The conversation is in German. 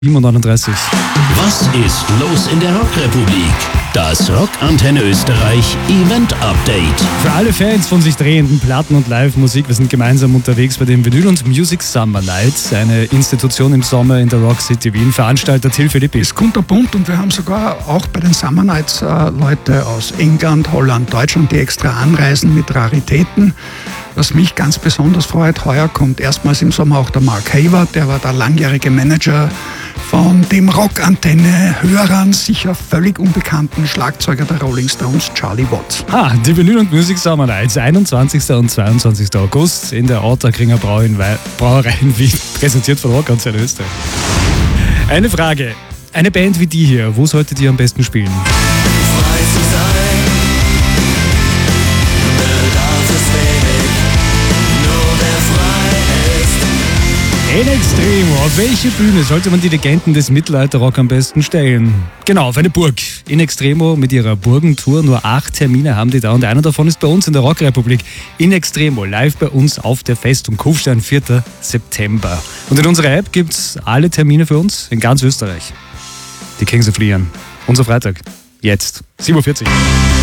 7:39. Was ist los in der Rockrepublik? Das Rockantenne Österreich Event Update. Für alle Fans von sich drehenden Platten- und Live-Musik, wir sind gemeinsam unterwegs bei dem Vinyl und Music Summer Night, eine Institution im Sommer in der Rock City Wien. Veranstalter Till Philippi. Es ist kunterbunt und wir haben sogar auch bei den Summer Nights Leute aus England, Holland, Deutschland, die extra anreisen mit Raritäten. Was mich ganz besonders freut, heuer kommt erstmals im Sommer auch der Mark Hayward, der war der langjährige Manager von dem Rockantenne-Hörern sicher völlig unbekannten Schlagzeuger der Rolling Stones, Charlie Watts. Die Vinyl und Music Summer Nights, 21. und 22. August in der Ottakringer Brauerei in Wien, präsentiert von Rockantenne Österreich. Eine Frage, eine Band wie die hier, wo solltet ihr am besten spielen? Frei zu sein, bedarf es wenig, nur wer frei ist. In Extremo, auf welche Bühne sollte man die Legenden des Mittelalterrock am besten stellen? Genau, auf eine Burg. In Extremo mit ihrer Burgentour, nur 8 Termine haben die da und einer davon ist bei uns in der Rockrepublik. In Extremo, live bei uns auf der Festung Kufstein, 4. September. Und in unserer App gibt's alle Termine für uns in ganz Österreich. Die Kings of Leon, unser Freitag, jetzt, 7:40 Uhr.